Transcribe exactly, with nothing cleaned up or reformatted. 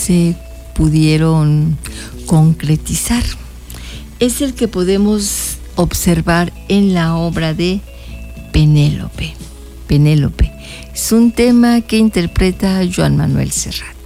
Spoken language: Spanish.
se pudieron concretizar. Es el que podemos observar en la obra de Penélope. Penélope es un tema que interpreta Joan Manuel Serrat.